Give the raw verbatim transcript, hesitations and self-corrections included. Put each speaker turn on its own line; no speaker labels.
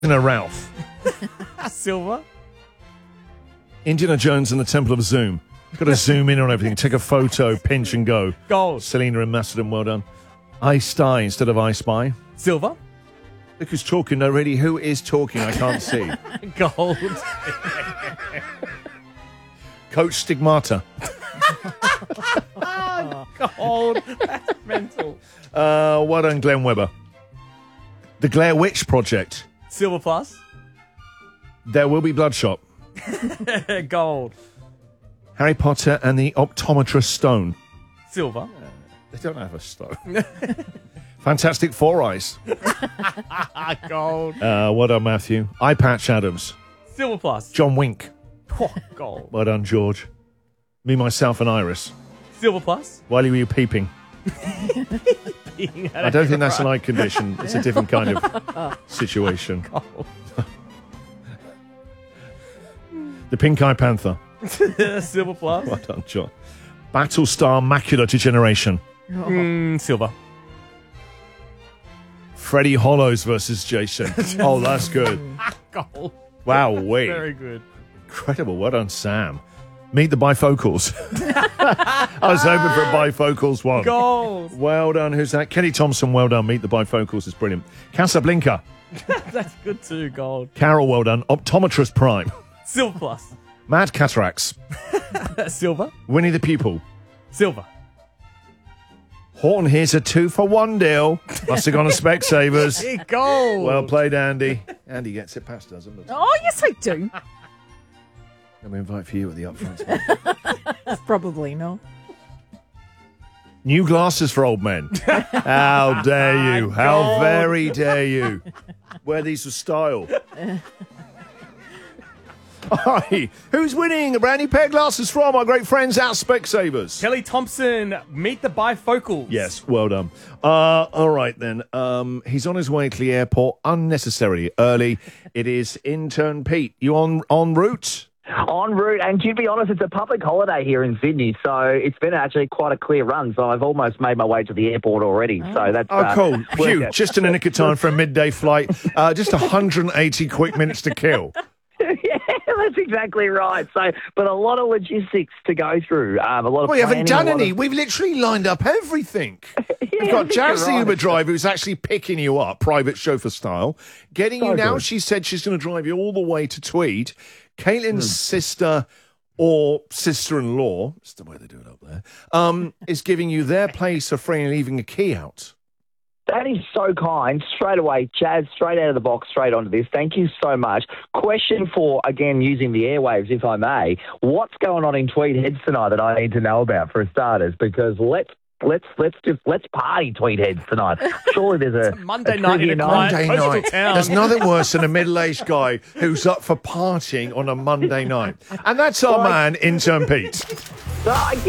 Indiana Ralph.
Silver.
Indiana Jones and the Temple of Zoom. Got to zoom in on everything. Take a photo, pinch and go.
Gold.
Selena and Macedon, well done. I Spy instead of I Spy.
Silver.
Look who's talking already. Who is talking? I can't see.
Gold.
Coach Stigmata.
Gold. That's mental.
Uh, well done, Glenn Webber. The Blair Witch Project.
Silver plus.
There Will Be Bloodshot.
Gold.
Harry Potter and the Optometrist Stone.
Silver.
They don't have a stone. Fantastic Four Eyes.
Gold.
Uh, well done, Matthew. Eye Patch Adams.
Silver plus.
John Wink.
Oh, gold.
Well done, George. Me, Myself and Iris.
Silver plus.
Why were you peeping? I don't think that's an eye condition. It's a different kind of situation.
Gold.
The Pink Eye Panther.
Silver plus.
Well done, John. Battlestar Macular Degeneration.
Mm, silver.
Freddie Hollows versus Jason. Oh, that's good.
Gold.
Wow, wait.
Very good.
Incredible. Well done, Sam. Meet the Bifocals. I was hoping for a Bifocals one.
Gold.
Well done. Who's that? Kenny Thompson, well done. Meet the Bifocals is brilliant. Casablanca.
That's good too. Gold.
Carol, well done. Optometrist Prime.
Silver plus.
Mad Cataracts.
Silver.
Winnie the Pupil.
Silver.
Horton, here's a two for one deal. Must have gone to Specsavers.
Hey, gold.
Well played, Andy. Andy gets it past, doesn't it?
Oh, yes, I do.
Let me invite for you at the upfront.
Probably, no.
New glasses for old men. How dare you? How very dare you? Wear these with style. All right, who's winning a brand new pair of glasses from our great friends at Specsavers?
Kelly Thompson, meet the bifocals.
Yes, well done. Uh, all right, then. Um, he's on his way to the airport unnecessarily early. It is intern Pete. You on en route?
En route, and to be honest, it's a public holiday here in Sydney, so it's been actually quite a clear run. So I've almost made my way to the airport already.
Oh.
So that's
Oh,
uh,
cool. Phew,
out.
just in the nick of time for a midday flight. Uh, just one hundred eighty quick minutes to kill.
Yeah, that's exactly right. So, but a lot of logistics to go through. Um, a lot of.
We haven't
planning,
done
a lot
any.
of-
We've literally lined up everything.
Yeah,
We've got
I think
Jazz, the
you're
Uber
right.
driver, who's actually picking you up, private chauffeur style, getting
So
you now.
good.
She said she's going to drive you all the way to Tweed. Caitlin's
Hmm.
sister or sister-in-law, it's the way they do it up there, um, is giving you their place for free and leaving a key out.
That is so kind. Straight away, Chaz, straight out of the box, straight onto this. Thank you so much. Question for, again, using the airwaves, if I may. What's going on in Tweed Heads tonight that I need to know about for starters? Because let's let's let's just let's party Tweed Heads tonight. Surely there's a,
It's a Monday
a
night in
trivia
a quiet
Monday
coastal
night.
town.
There's nothing worse than a middle-aged guy who's up for partying on a Monday night. And that's our man, Intern Pete.
Uh,